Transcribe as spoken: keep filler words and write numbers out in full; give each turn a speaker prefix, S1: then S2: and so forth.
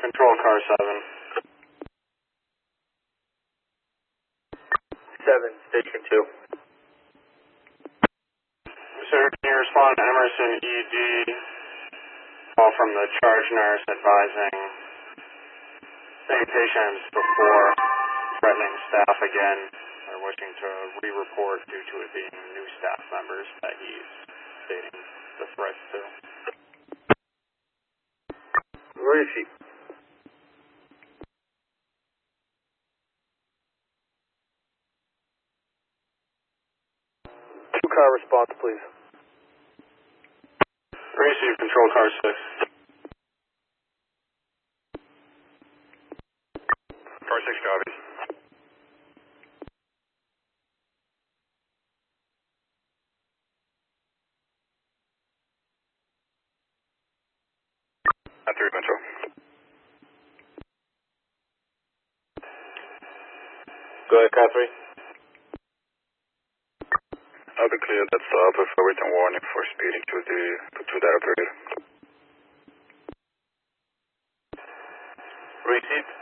S1: Control car seven.
S2: seven, station two.
S1: Sir, can you respond to Emerson E D, call from the charge nurse advising same patient as before, threatening staff again, or wishing to re-report due to it being new staff members that he's stating the threats to.
S2: Where is she? Two car response, please.
S1: Receive control car six.
S3: Car six copies. After control.
S2: Go ahead, car three.
S3: I'll be clear, that's uh, with a written warning for speeding to the to that operator.
S2: Receive.